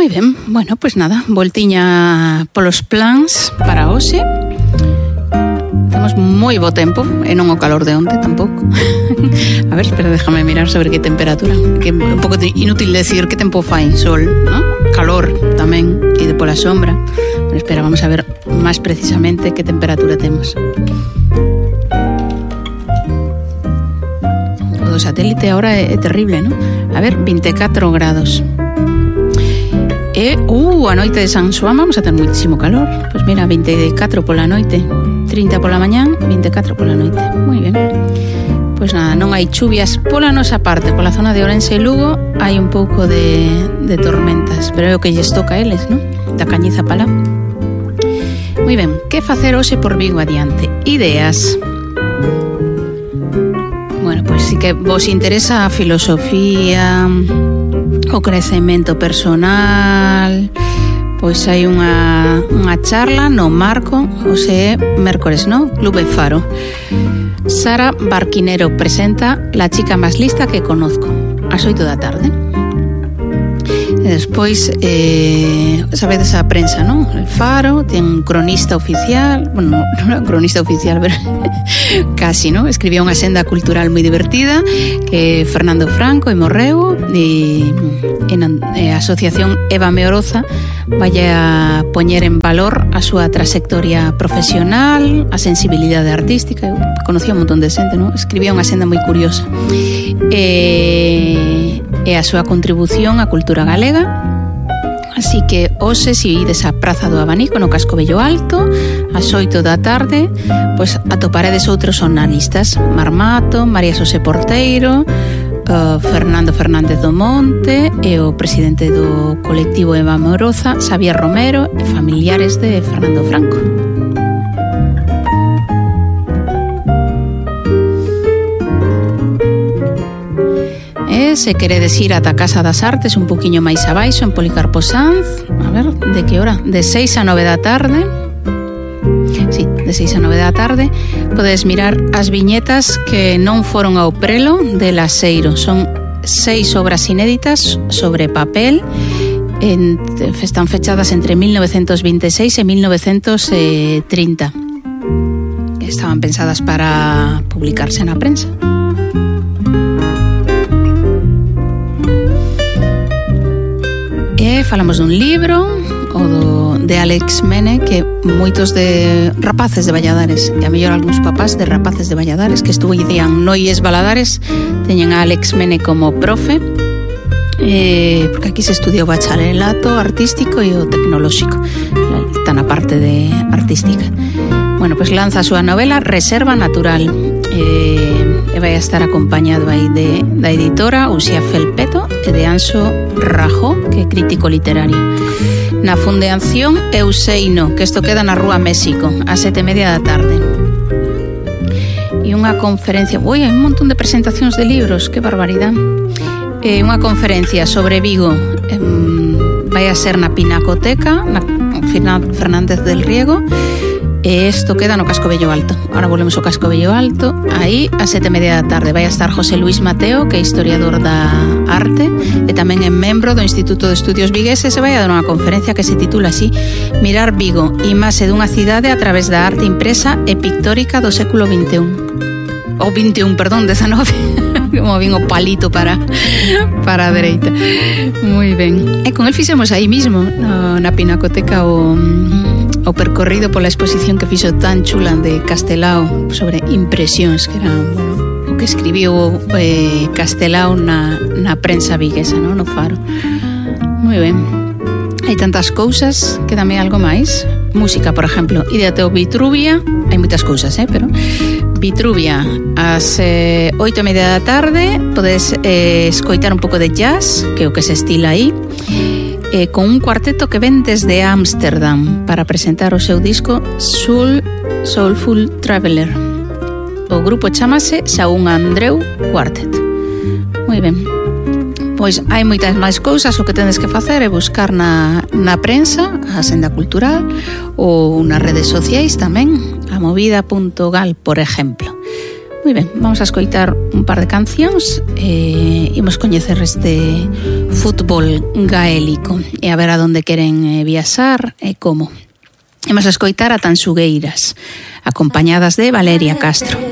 Moi ben, bueno, pois nada, voltiña polos plans para hoxe. Temos moi bo tempo, e non o calor de onte tampouco. A ver, espera, déjame mirar sobre que temperatura. Que é un pouco inútil decir que tempo fai, sol, ¿no? Calor tamén, e de pola sombra. Pero espera, vamos a ver máis precisamente que temperatura temos. O do satélite agora é terrible, ¿no? A ver, 24 grados. E, a noite de San Xoán vamos a ter muitísimo calor. Pois mira, 24 pola noite, 30 pola mañán, 24 pola noite. Moi ben. Pois nada, non hai chuvias pola nosa parte. Pola zona de Ourense e Lugo hai un pouco de tormentas, pero é o que lles toca a eles, non? Da Cañiza para lá. Moi ben, que facer hoxe por Vigo adiante? Ideas. Bueno, pois si que vos interesa a filosofía, o crecemento personal, pois hai unha charla no Marco, hoxe é mércores, no? Clube Faro. Sara Barquinero presenta La chica más lista que conozco, ás 8 da tarde. E despois, sabedes a prensa, non? El Faro ten un cronista oficial, bueno, non é un cronista oficial, pero casi, non? Escribía unha senda cultural moi divertida que Fernando Franco e morreu, e a asociación Eva Meoroza vai a poñer en valor a súa trayectoria profesional, a sensibilidade artística. Eu conocía un montón de xente, non? Escribía unha senda moi curiosa. E a súa contribución á cultura galega. Así que hoxe, se ides á Praza do Abanico no Casco Vello Alto, ás 8 da tarde, pois atoparedes outros analistas: Marmato, María Xosé Porteiro, Fernando Fernández do Monte e o presidente do colectivo Eva Meoroza, Xavier Romero, e familiares de Fernando Franco. Se queredes ir ata Casa das Artes un poquinho máis abaixo, en Policarpo Sanz, a ver, de que hora? De 6 a 9 da tarde. Sí, de 6 a 9 da tarde podedes mirar as viñetas que non foron ao prelo de Laseiro. Son 6 obras inéditas sobre papel, están fechadas entre 1926 e 1930. Estaban pensadas para publicarse na prensa. Falamos dun libro, o de Alex Mene, que moitos de rapaces de Valladares, e a mellor algúns papás de rapaces de Valladares que estudian Noies Valadares, teñen a Alex Mene como profe, porque aquí se estudia o bacharelato artístico e o tecnolóxico, está na parte de artística. Bueno, pois lanza a súa novela Reserva Natural, e vai a estar acompañado aí da editora Uxía Felpeto e de Anxo Rajó, que é crítico literario. Na Fundación Euseino, que isto queda na Rúa México, ás 7:30 da tarde. E unha conferencia, hai un montón de presentacións de libros, que barbaridade. Unha conferencia sobre Vigo, vai a ser na Pinacoteca, na Fernández del Riego, e isto queda no Casco Vello Alto. Ahora volvemos ao Casco Vello Alto, aí a 7:30 da tarde. Vai a estar José Luis Mateo, que é historiador da arte e tamén é membro do Instituto de Estudios Vigueses, e vai a dar unha conferencia que se titula así: Mirar Vigo, imaxe dunha cidade a través da arte impresa e pictórica do século XXI. Ou 21, perdón, 19. Como vin o palito para a dereita. Moi ben. E con el fixemos aí mismo, na Pinacoteca, o percorrido pola exposición que fixo tan chula de Castelao sobre impresións, que era, bueno, o que escribiu Castelao na prensa viguesa, no Faro. Moi ben. Hai tantas cousas, quédame algo máis. Música, por exemplo, ídate ao Vitruvia, hai moitas cousas, pero Vitruvia, ás 8:30 da tarde, podes escoitar un pouco de jazz, que é o que se estila aí, con un cuarteto que ven desde Ámsterdam para presentar o seu disco Soulful Traveler. O grupo chamase Xaún Andreu Quartet. Moi ben. Pois hai moitas máis cousas, o que tedes que facer é buscar na prensa, a Senda Cultural, ou nas redes sociais tamén, a movida.gal, por exemplo. Moi ben, vamos a escoitar un par de cancións e imos coñecer este fútbol gaélico e a ver a donde queren viaxar e como. Imos a escoitar a Tansugueiras, acompañadas de Valeria Castro.